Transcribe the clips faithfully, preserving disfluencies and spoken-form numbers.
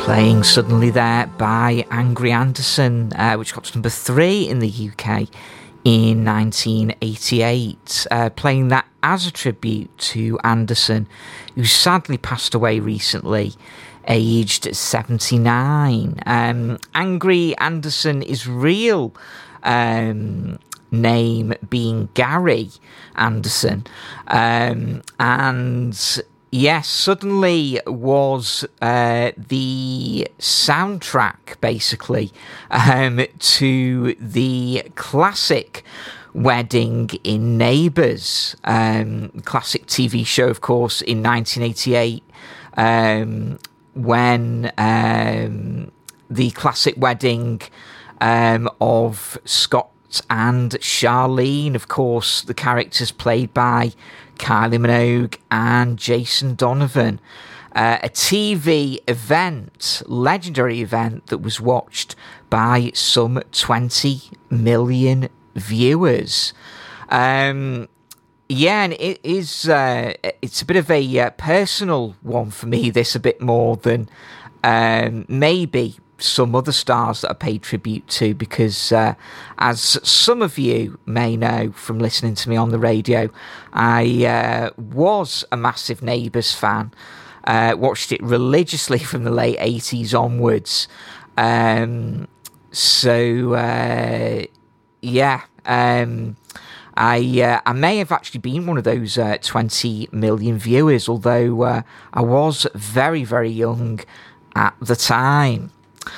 Playing Suddenly There by Angry Anderson, uh, which got to number three in the U K in nineteen eighty-eight. Uh, playing that as a tribute to Anderson, who sadly passed away recently, aged seventy-nine. Um, Angry Anderson is real um, name being Gary Anderson. Um, and yes, Suddenly was uh, the soundtrack, basically, um, to the classic Wedding in Neighbours, um, classic T V show, of course, in nineteen eighty-eight, um, when um, the classic wedding um, of Scott and Charlene, of course, the characters played by Kylie Minogue and Jason Donovan. Uh, a T V event, legendary event that was watched by some twenty million viewers. Um, yeah, and it is, uh, it's a bit of a uh, personal one for me, this a bit more than um, maybe some other stars that I paid tribute to, because uh, as some of you may know from listening to me on the radio, I uh, was a massive Neighbours fan, uh, watched it religiously from the late eighties onwards, um, so uh, yeah, um, I uh, I may have actually been one of those uh, twenty million viewers, although uh, I was very, very young at the time.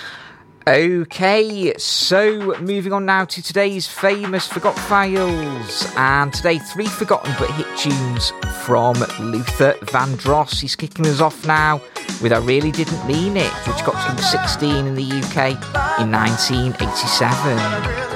Okay, so moving on now to today's famous Forgot Files, and today three forgotten but hit tunes from Luther Vandross. He's kicking us off now with I Really Didn't Mean It, which got to number sixteen in the U K in nineteen eighty-seven.